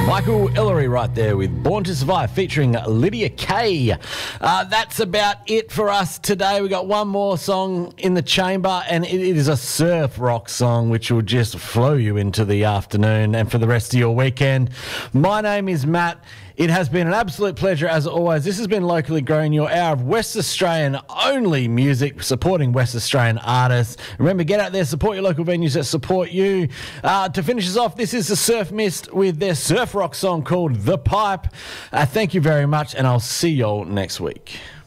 Michael Ellery right there with Born to Survive featuring Lydia Kay. That's about it for us today. We got one more song in the chamber, and it is a surf rock song which will just flow you into the afternoon and for the rest of your weekend. My name is Matt. It has been an absolute pleasure as always. This has been Locally Grown, your hour of West Australian only music, supporting West Australian artists. Remember, get out there, support your local venues that support you. To finish us off, this is the Surf Mist with their surf rock song called The Pipe. Thank you very much, and I'll see y'all next week.